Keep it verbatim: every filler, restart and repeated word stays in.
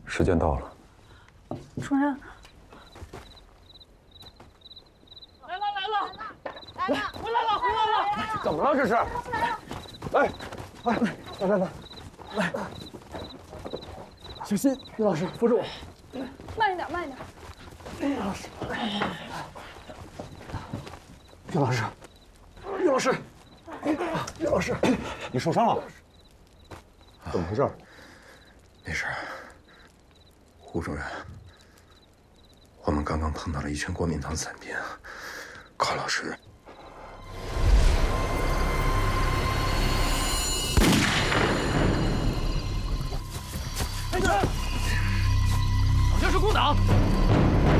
时间到了。 主任， 来了来了来了，回来了回来了！ 怎么了这是？哎，哎，来来来，来，小心，于老师扶住我。 慢一点，慢一点。 于老师，于老师，于老师，于老师，你受伤了？怎么回事？ 没事。胡主任，我们刚刚碰到了一群国民党伞兵，高老师。 好像是共党。